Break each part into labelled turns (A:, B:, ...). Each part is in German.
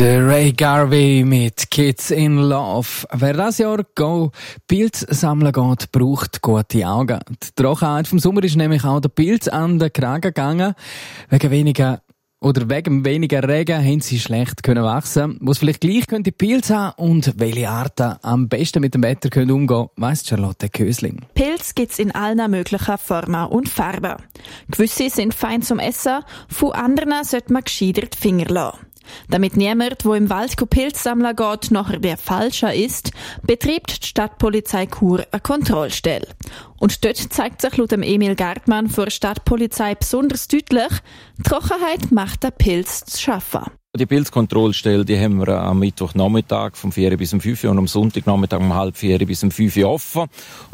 A: Der Ray Garvey mit Kids in Love. Wer das Jahr Pilze sammeln geht, braucht gute Augen. Die Trockenheit vom Sommer ist nämlich auch der Pilz an den Kragen gegangen. Wegen weniger Regen haben sie schlecht wachsen. Was vielleicht gleich könnte Pilze haben und welche Arten am besten mit dem Wetter umgehen können, weiss Charlotte Kösling.
B: Pilze gibt's in allen möglichen Formen und Farben. Gewisse sind fein zum Essen, von anderen sollte man gescheiter die Finger lassen. Damit niemand, der im Wald Pilze sammeln geht, nachher der Falsche ist, betreibt die Stadtpolizei Chur eine Kontrollstelle. Und dort zeigt sich laut Emil Gartmann von der Stadtpolizei besonders deutlich, die Trockenheit macht den Pilz zu schaffen.
C: Die Pilzkontrollstelle, die haben wir am Mittwochnachmittag vom 4 bis um 5 und am Sonntagnachmittag um halb 4 bis um 5 offen.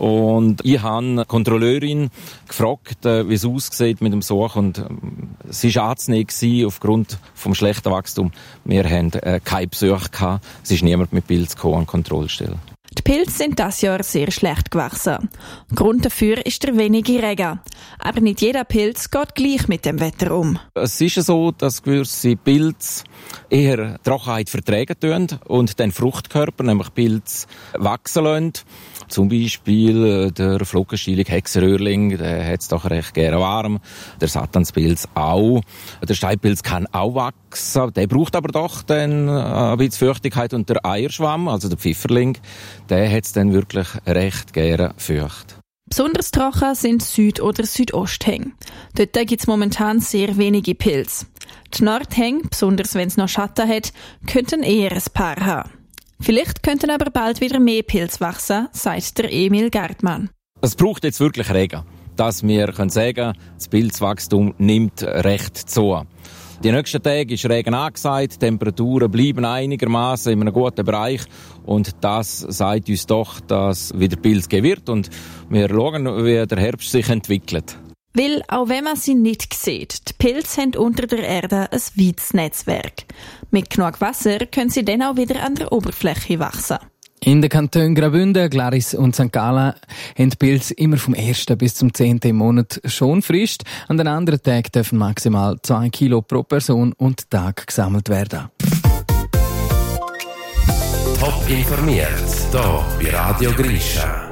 C: Und ich habe eine Kontrolleurin gefragt, wie es aussieht mit dem Such, und sie war anzunehmen aufgrund vom schlechten Wachstum. Wir haben keine Besuch gehabt. Es ist niemand mit Pilz gekommen an die Kontrollstelle.
B: Die Pilze sind dieses Jahr sehr schlecht gewachsen. Grund dafür ist der wenige Regen. Aber nicht jeder Pilz geht gleich mit dem Wetter um.
C: Es ist so, dass gewisse Pilze eher Trockenheit vertragen tun und den Fruchtkörper, nämlich Pilz, wachsen lassen. Zum Beispiel der Flockenstielig Hexenröhrling, der hat es doch recht gerne warm. Der Satanspilz auch. Der Steinpilz kann auch wachsen. Der braucht aber doch dann ein bisschen Feuchtigkeit. Und der Eierschwamm, also der Pfifferling, der hat es dann wirklich recht gerne feucht.
B: Besonders trocken sind Süd- oder Südosthänge. Dort gibt es momentan sehr wenige Pilze. Die Nordhänge, besonders wenn es noch Schatten hat, könnten eher ein paar haben. Vielleicht könnten aber bald wieder mehr Pilze wachsen, sagt der Emil Gartmann.
C: Es braucht jetzt wirklich Regen, dass wir sagen können, das Pilzwachstum nimmt recht zu. Die nächsten Tage ist Regen angesagt, die Temperaturen bleiben einigermaßen in einem guten Bereich und das sagt uns doch, dass wieder Pilz geben wird und wir schauen, wie der Herbst sich entwickelt.
B: Weil, auch wenn man sie nicht sieht, die Pilze haben unter der Erde ein weites Netzwerk. Mit genug Wasser können sie dann auch wieder an der Oberfläche wachsen.
A: In den Kantonen Graubünden, Glaris und St. Gallen haben die Pilze immer vom 1. bis zum 10. im Monat schon frisch. An den anderen Tagen dürfen maximal 2 Kilo pro Person und Tag gesammelt werden.
D: Top informiert, hier bei Radio Grisha.